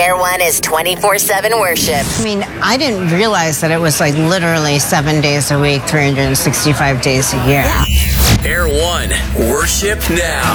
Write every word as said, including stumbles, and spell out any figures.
Air One is twenty-four seven worship. I mean, I didn't realize that it was like literally seven days a week, three hundred sixty-five days a year. Air One, worship now.